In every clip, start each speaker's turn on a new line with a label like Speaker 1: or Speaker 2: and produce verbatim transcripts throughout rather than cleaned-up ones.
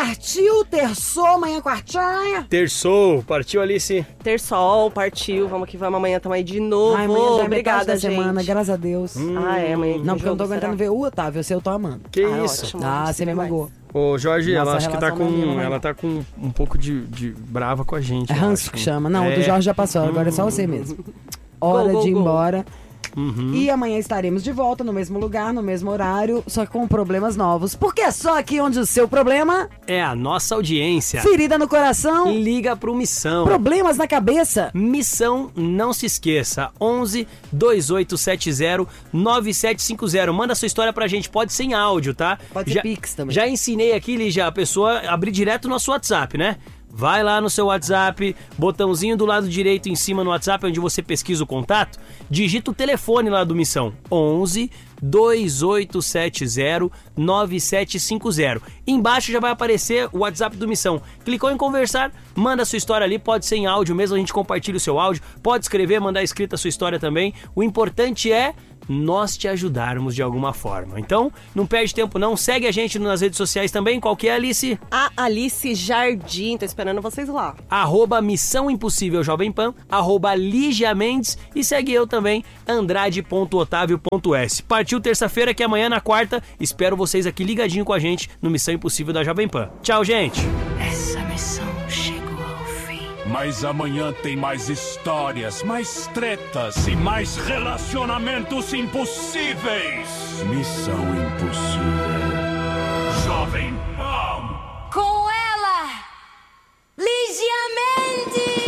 Speaker 1: Partiu, terçou, amanhã quartinha.
Speaker 2: Terçou, partiu, Alice.
Speaker 3: Terçol, partiu, vamos que vamos, amanhã tamo aí de novo.
Speaker 1: Ai, amanhã já é
Speaker 3: Obrigada,
Speaker 1: da
Speaker 3: gente.
Speaker 1: semana, graças a Deus.
Speaker 2: Hum.
Speaker 3: Ah, é, amanhã.
Speaker 1: Não, porque eu não tô
Speaker 3: jogo,
Speaker 1: aguentando
Speaker 3: será?
Speaker 1: ver o Otávio, eu sei, eu tô amando.
Speaker 2: Que
Speaker 3: Ah,
Speaker 2: isso?
Speaker 3: ótimo.
Speaker 1: Ah, você me magoou.
Speaker 2: Ô, Jorge,
Speaker 1: Nossa,
Speaker 2: ela acho que tá
Speaker 1: relação
Speaker 2: com.
Speaker 1: não é minha,
Speaker 2: Ela tá com um pouco de, de brava com a gente.
Speaker 1: É
Speaker 2: eu
Speaker 1: ranço
Speaker 2: acho.
Speaker 1: que chama. Não, o
Speaker 2: É.
Speaker 1: do Jorge já passou, agora é só você mesmo. Hora
Speaker 3: Gol,
Speaker 1: de ir
Speaker 3: gol, gol.
Speaker 1: embora.
Speaker 2: Uhum.
Speaker 1: E amanhã estaremos de volta no mesmo lugar, no mesmo horário, só com problemas novos. Porque é só aqui onde o seu problema,
Speaker 2: É a nossa audiência.
Speaker 1: ferida no coração,
Speaker 2: Liga pro Missão.
Speaker 1: problemas na cabeça.
Speaker 2: Missão, não se esqueça, onze, dois oito sete zero, nove sete cinco zero. Manda sua história pra gente, pode ser em áudio, tá?
Speaker 1: Pode ser
Speaker 2: já,
Speaker 1: Pix também.
Speaker 2: Já ensinei aqui, Lígia, a pessoa abrir direto o nosso WhatsApp, né? Vai lá no seu WhatsApp, botãozinho do lado direito em cima no WhatsApp, onde você pesquisa o contato, digita o telefone lá do Missão, onze, dois oito sete zero, nove sete cinco zero. Embaixo já vai aparecer o WhatsApp do Missão. Clicou em conversar, manda a sua história ali, pode ser em áudio mesmo, a gente compartilha o seu áudio, pode escrever, mandar escrita a sua história também. O importante é nós te ajudarmos de alguma forma. Então, não perde tempo não, segue a gente nas redes sociais também, qual que é, Alice?
Speaker 3: A Alice Jardim, tô esperando vocês lá.
Speaker 2: Arroba Missão Impossível Jovem Pan, arroba Lígia Mendes e segue eu também, andrade ponto otávio ponto s. Partiu terça-feira, que amanhã na quarta, espero vocês aqui ligadinho com a gente no Missão Impossível da Jovem Pan. Tchau, gente!
Speaker 4: Essa missão chegou ao fim.
Speaker 5: Mas amanhã tem mais histórias, mais tretas e mais relacionamentos impossíveis. Missão Impossível. Jovem Pan.
Speaker 4: Com ela, Lígia Mendes!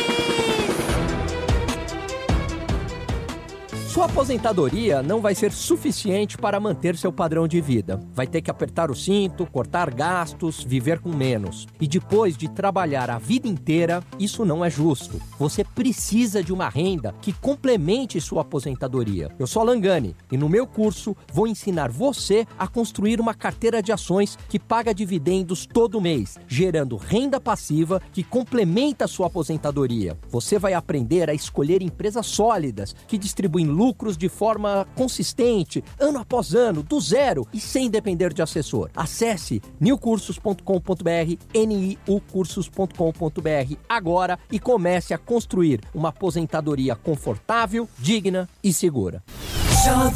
Speaker 6: Sua aposentadoria não vai ser suficiente para manter seu padrão de vida. Vai ter que apertar o cinto, cortar gastos, viver com menos. E depois de trabalhar a vida inteira, isso não é justo. Você precisa de uma renda que complemente sua aposentadoria. Eu sou Alan Gani e no meu curso vou ensinar você a construir uma carteira de ações que paga dividendos todo mês, gerando renda passiva que complementa sua aposentadoria. Você vai aprender a escolher empresas sólidas que distribuem lucros lucros de forma consistente, ano após ano, do zero e sem depender de assessor. Acesse new cursos ponto com ponto b r, n i u cursos ponto com ponto b r agora e comece a construir uma aposentadoria confortável, digna e segura.
Speaker 4: Jovem